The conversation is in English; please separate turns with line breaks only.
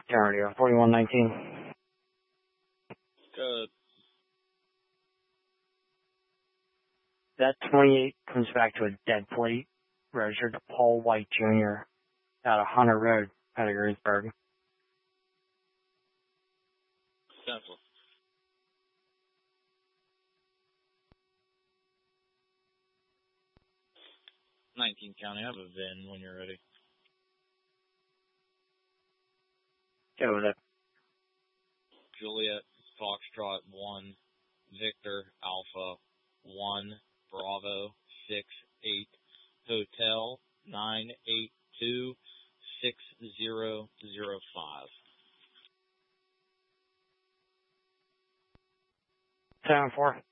Radio 4119.
Good.
That 28 comes back to a dead plate, registered to Paul White Jr. out of Hunter Road, out of Greensburg.
Central. '19 County, I have a VIN when you're ready.
Go with it.
Juliet, Foxtrot 1, Victor, Alpha 1, Bravo 68, Hotel 982 6005.
7-4.